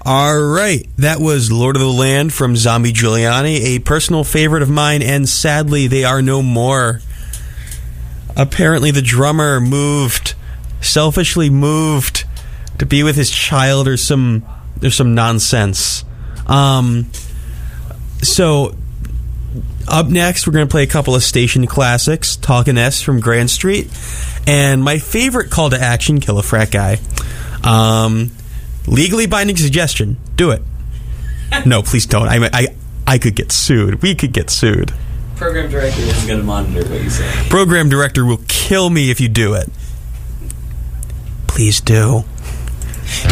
All right, that was Lord of the Land from Zombie Giuliani, a personal favorite of mine, and sadly, they are no more. Apparently, the drummer selfishly moved to be with his child, or some nonsense. So, up next, we're going to play a couple of station classics, Talkin' S from Grand Street, and my favorite call to action, Kill a Frat Guy. Legally binding suggestion. Do it. No, please don't. I could get sued. We could get sued. Program director isn't going to monitor what you say. Program director will kill me if you do it. Please do.